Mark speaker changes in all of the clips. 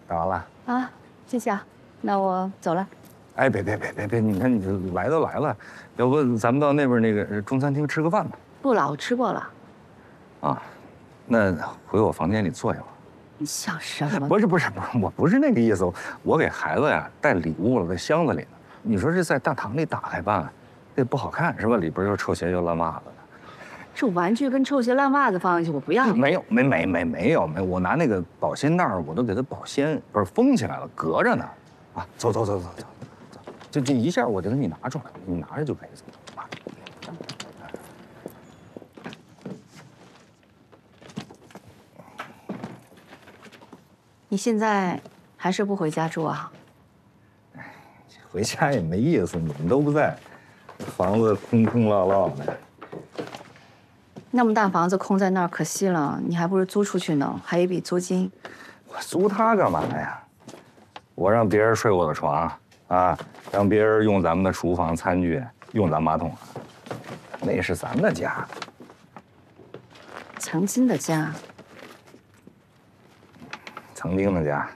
Speaker 1: 打完了
Speaker 2: 啊，谢谢啊，那我走了。
Speaker 1: 哎，别，你看你来都来了，要不咱们到那边那个中餐厅吃个饭吧？
Speaker 2: 不了，我吃过了。
Speaker 1: 啊，那回我房间里坐一会儿。
Speaker 2: 你想什么？
Speaker 1: 不是，我不是那个意思，我给孩子呀带礼物了，在箱子里呢。你说这在大堂里打开办，这不好看是吧？里边又臭鞋又烂袜子的。
Speaker 2: 这玩具跟臭鞋烂袜子放进去，我不要。
Speaker 1: 没有，我拿那个保鲜袋我都给它保鲜，不是封起来了，隔着呢。啊，走，就这一下我就给你拿出来，你拿着就可以走。啊。
Speaker 2: 你现在还是不回家住啊？
Speaker 1: 回家也没意思，你们都不在，房子空空落落的。
Speaker 2: 那么大房子空在那儿可惜了，你还不如租出去呢，还有一笔租金。
Speaker 1: 我租它干嘛呀？我让别人睡我的床啊，让别人用咱们的厨房餐具，用咱马桶啊，那是咱的家。
Speaker 2: 曾经的家。
Speaker 1: 曾经的家。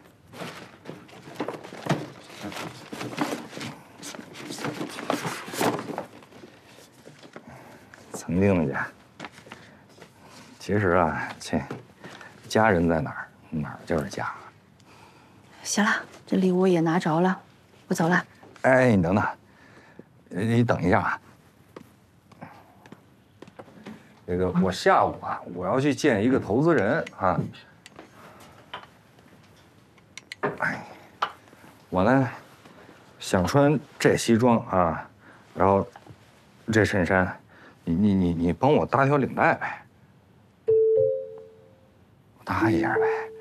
Speaker 1: 曾经的家。其实啊，家人在哪儿，哪儿就是家。
Speaker 2: 行了，这礼物也拿着了，我走了。
Speaker 1: 哎，你等等，你等一下啊。这个我下午啊，我要去见一个投资人啊。哎，我呢想穿这西装啊，然后这衬衫，你帮我搭条领带呗，搭一下呗。